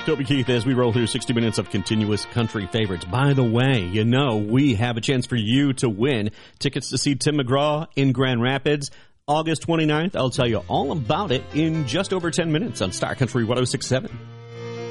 Toby Keith as we roll through 60 minutes of continuous country favorites. By the way, you know we have a chance for you to win tickets to see Tim McGraw in Grand Rapids August 29th. I'll tell you all about it in just over 10 minutes on Star Country 106.7.